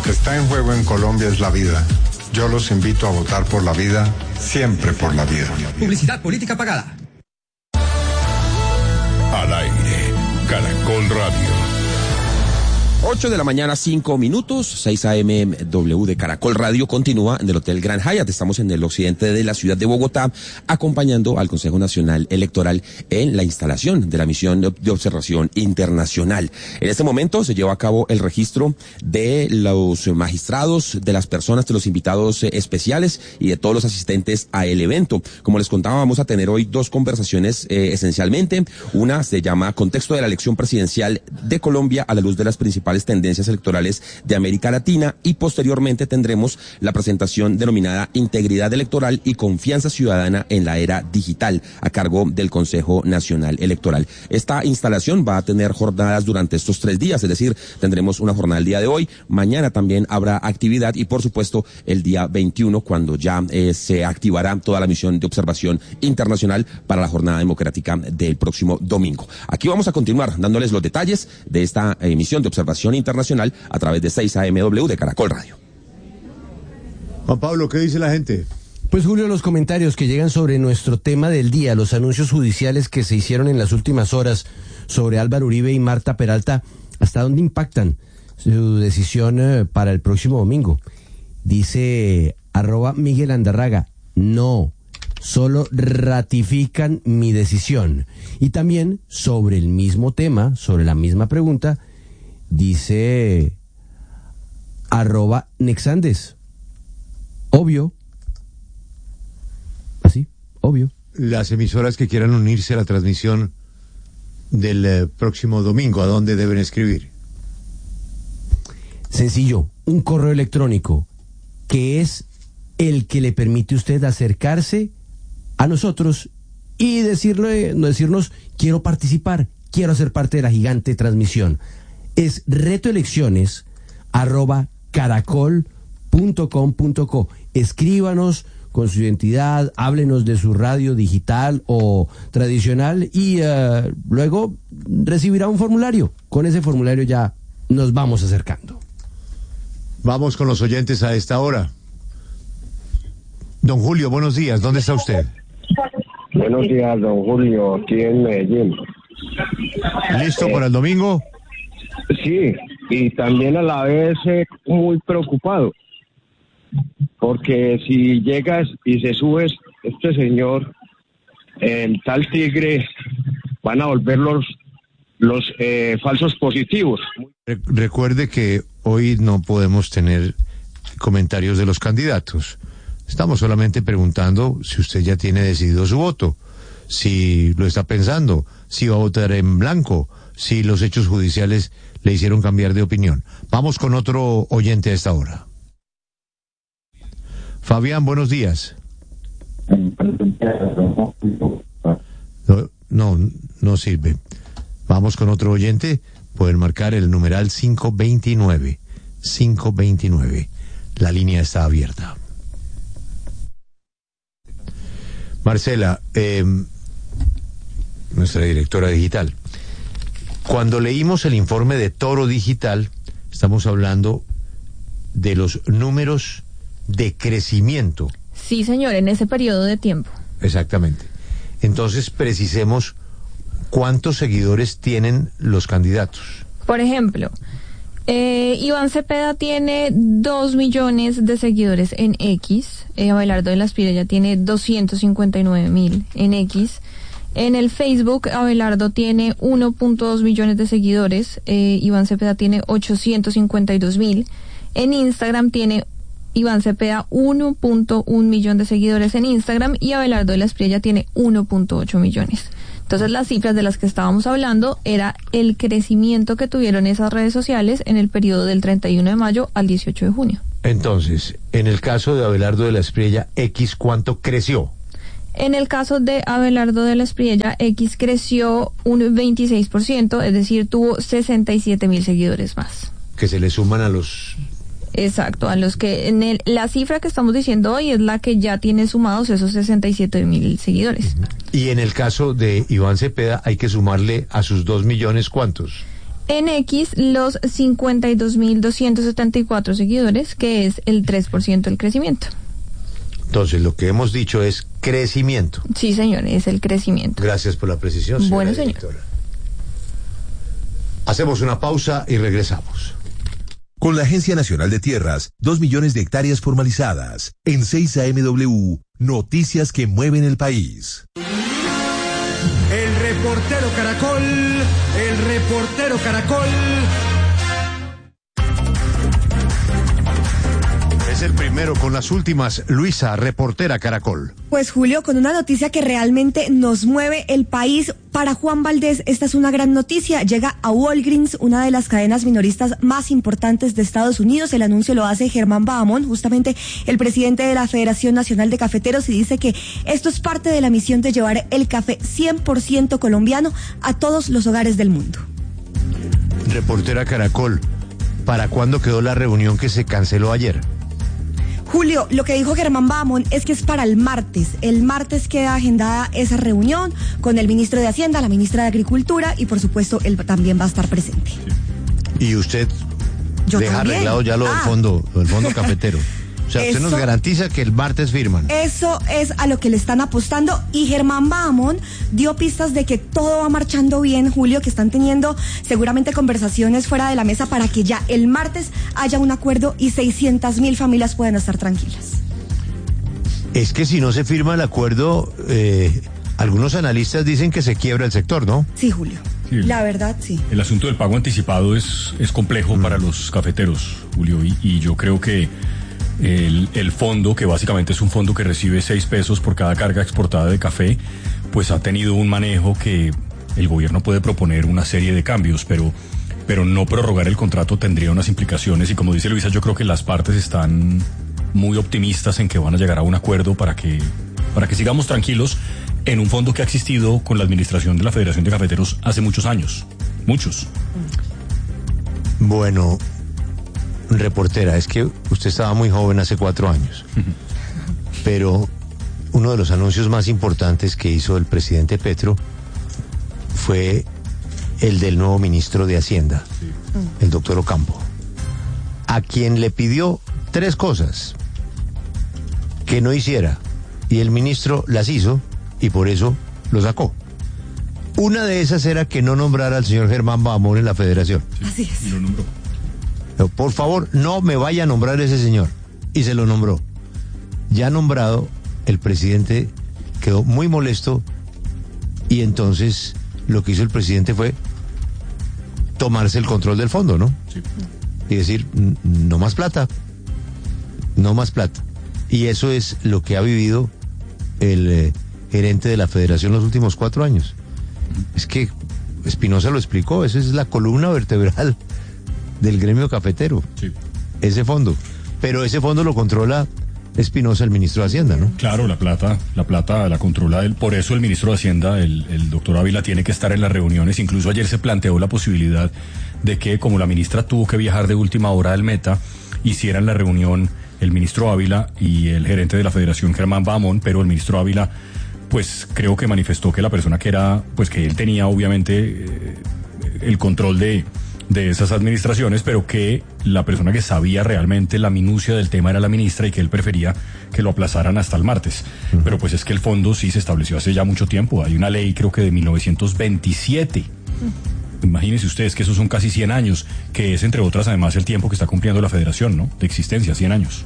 que está en juego en Colombia es la vida. Yo los invito a votar por la vida, siempre por la vida. Publicidad política pagada. Al aire, Caracol Radio. 8 de la mañana, 5 minutos, 6 AM W de Caracol Radio continúa en el Hotel Grand Hyatt. Estamos en el occidente de la ciudad de Bogotá, acompañando al Consejo Nacional Electoral en la instalación de la misión de observación internacional. En este momento se lleva a cabo el registro de los magistrados, de las personas, de los invitados especiales y de todos los asistentes a el evento. Como les contaba, vamos a tener hoy dos conversaciones esencialmente. Una se llama Contexto de la elección presidencial de Colombia a la luz de las principales tendencias electorales de América Latina, y posteriormente tendremos la presentación denominada Integridad Electoral y Confianza Ciudadana en la Era Digital, a cargo del Consejo Nacional Electoral. Esta instalación va a tener jornadas durante estos 3 días, es decir, tendremos una jornada el día de hoy, mañana también habrá actividad y por supuesto el día 21 cuando ya se activará toda la misión de observación internacional para la jornada democrática del próximo domingo. Aquí vamos a continuar dándoles los detalles de esta misión de observación internacional a través de 6 AMW de Caracol Radio. Juan Pablo, ¿qué dice la gente? Pues Julio, los comentarios que llegan sobre nuestro tema del día, los anuncios judiciales que se hicieron en las últimas horas sobre Álvaro Uribe y Marta Peralta, ¿hasta dónde impactan su decisión para el próximo domingo? Dice @Miguel Andarraga, no, solo ratifican mi decisión. Y también sobre el mismo tema, sobre la misma pregunta, dice @Nexandes, obvio, así, obvio. Las emisoras que quieran unirse a la transmisión del próximo domingo, ¿a dónde deben escribir? Sencillo, un correo electrónico que es el que le permite a usted acercarse a nosotros y decirnos, quiero participar, quiero ser parte de la gigante transmisión. Es retoelecciones@caracol.com.co. Escríbanos con su identidad, háblenos de su radio digital o tradicional y luego recibirá un formulario. Con ese formulario ya nos vamos acercando. Vamos con los oyentes a esta hora. Don Julio, buenos días. ¿Dónde está usted? Buenos días, don Julio, aquí en Medellín. ¿Listo para el domingo? Sí, y también a la vez muy preocupado, porque si llegas y se sube este señor, el tal Tigre, van a volver los falsos positivos. Recuerde que hoy no podemos tener comentarios de los candidatos. Estamos solamente preguntando si usted ya tiene decidido su voto, si lo está pensando, si va a votar en blanco, si los hechos judiciales le hicieron cambiar de opinión. Vamos con otro oyente a esta hora. Fabián, buenos días. No sirve. Vamos con otro oyente. Pueden marcar el numeral 529. 529. La línea está abierta. Marcela, nuestra directora digital. Cuando leímos el informe de Toro Digital, estamos hablando de los números de crecimiento. Sí, señor, en ese periodo de tiempo. Exactamente. Entonces, precisemos cuántos seguidores tienen los candidatos. Por ejemplo, Iván Cepeda tiene 2 millones de seguidores en X, Abelardo de la Espriella tiene 259,000 en X. En el Facebook, Abelardo tiene 1.2 millones de seguidores, Iván Cepeda tiene 852,000. En Instagram tiene Iván Cepeda 1.1 millón de seguidores en Instagram y Abelardo de la Espriella tiene 1.8 millones. Entonces las cifras de las que estábamos hablando era el crecimiento que tuvieron esas redes sociales en el periodo del 31 de mayo al 18 de junio. Entonces, en el caso de Abelardo de la Espriella, X, ¿cuánto creció? En el caso de Abelardo de la Espriella, X creció un 26%, es decir, tuvo 67,000 seguidores más. Que se le suman a los... Exacto, a los que la cifra que estamos diciendo hoy es la que ya tiene sumados esos 67,000 seguidores. Y en el caso de Iván Cepeda hay que sumarle a sus 2 millones, ¿cuántos? En X, los 52.274 seguidores, que es el 3% del crecimiento. Entonces, lo que hemos dicho es crecimiento. Sí, señor, es el crecimiento. Gracias por la precisión, señora Bueno, señor. directora. Hacemos una pausa y regresamos. Con la Agencia Nacional de Tierras, 2 millones de hectáreas formalizadas. En 6 AMW, noticias que mueven el país. El reportero Caracol, el reportero Caracol. Es el primero con las últimas. Luisa, reportera Caracol. Pues Julio, con una noticia que realmente nos mueve el país. Para Juan Valdés, esta es una gran noticia. Llega a Walgreens, una de las cadenas minoristas más importantes de Estados Unidos. El anuncio lo hace Germán Bahamón, justamente el presidente de la Federación Nacional de Cafeteros, y dice que esto es parte de la misión de llevar el café 100% colombiano a todos los hogares del mundo. Reportera Caracol, ¿para cuándo quedó la reunión que se canceló ayer? Julio, lo que dijo Germán Bahamón es que es para el martes. El martes queda agendada esa reunión con el ministro de Hacienda, la ministra de Agricultura, y por supuesto él también va a estar presente. ¿Y usted Yo deja también. arreglado ya lo del fondo cafetero? O sea, usted nos garantiza que el martes firman. Eso es a lo que le están apostando, y Germán Bahamón dio pistas de que todo va marchando bien, Julio, que están teniendo seguramente conversaciones fuera de la mesa para que ya el martes haya un acuerdo y 600.000 familias puedan estar tranquilas. Es que si no se firma el acuerdo, algunos analistas dicen que se quiebra el sector, ¿no? Sí, Julio. Sí, la verdad, sí. El asunto del pago anticipado es complejo para los cafeteros, Julio, y yo creo que el fondo, que básicamente es un fondo que recibe 6 pesos por cada carga exportada de café, pues ha tenido un manejo que el gobierno puede proponer una serie de cambios, pero no prorrogar el contrato tendría unas implicaciones, y como dice Luisa, yo creo que las partes están muy optimistas en que van a llegar a un acuerdo para que sigamos tranquilos en un fondo que ha existido con la administración de la Federación de Cafeteros hace muchos años, muchos. Bueno, reportera, es que usted estaba muy joven hace 4 años, pero uno de los anuncios más importantes que hizo el presidente Petro fue el del nuevo ministro de Hacienda, el doctor Ocampo, a quien le pidió 3 cosas que no hiciera, y el ministro las hizo, y por eso lo sacó. Una de esas era que no nombrara al señor Germán Bahamón en la federación. Sí, así es. Y lo nombró. Por favor, no me vaya a nombrar ese señor. Y se lo nombró. Ya nombrado, el presidente quedó muy molesto, y entonces lo que hizo el presidente fue tomarse el control del fondo, ¿no? Sí. Y decir, no más plata. No más plata. Y eso es lo que ha vivido el gerente de la federación los últimos 4 años. Es que Espinosa lo explicó, esa es la columna vertebral del gremio cafetero, Sí. ese fondo. Pero ese fondo lo controla Espinosa, el ministro de Hacienda, ¿no? Claro, la plata la controla él. Por eso el ministro de Hacienda, el doctor Ávila, tiene que estar en las reuniones. Incluso ayer se planteó la posibilidad de que, como la ministra tuvo que viajar de última hora del Meta, hicieran la reunión el ministro Ávila y el gerente de la Federación, Germán Bahamón, pero el ministro Ávila, pues creo que manifestó que la persona que era, pues que él tenía obviamente el control de esas administraciones, pero que la persona que sabía realmente la minucia del tema era la ministra, y que él prefería que lo aplazaran hasta el martes. Pero pues es que el fondo sí se estableció hace ya mucho tiempo. Hay una ley, creo que de 1927. Imagínense ustedes que esos son casi 100 años, que es, entre otras, además, el tiempo que está cumpliendo la federación, ¿no? De existencia, 100 años.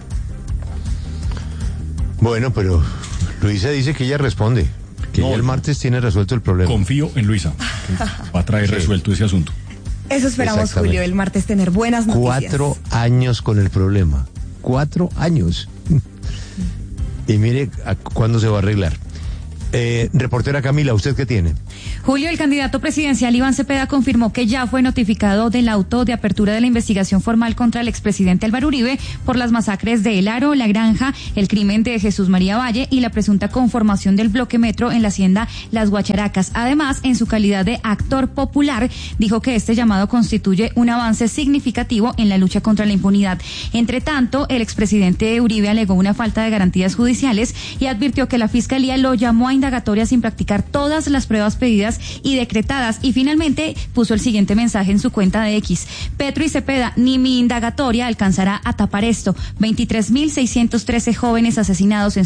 Bueno, pero Luisa dice que ella responde, que ella el martes tiene resuelto el problema. Confío en Luisa, que va a traer resuelto ese asunto. Eso esperamos, Exactamente. Julio, el martes tener buenas noticias. 4 años con el problema. 4 años. Y mire cuándo se va a arreglar. Reportera Camila, ¿usted qué tiene? Julio, el candidato presidencial Iván Cepeda confirmó que ya fue notificado del auto de apertura de la investigación formal contra el expresidente Álvaro Uribe por las masacres de El Aro, La Granja, el crimen de Jesús María Valle y la presunta conformación del bloque metro en la hacienda Las Guacharacas. Además, en su calidad de actor popular, dijo que este llamado constituye un avance significativo en la lucha contra la impunidad. Entre tanto, el expresidente Uribe alegó una falta de garantías judiciales y advirtió que la Fiscalía lo llamó a indagatoria sin practicar todas las pruebas pedidas y decretadas. Y finalmente puso el siguiente mensaje en su cuenta de X: Petro y Cepeda, ni mi indagatoria alcanzará a tapar esto. 23.613 jóvenes asesinados en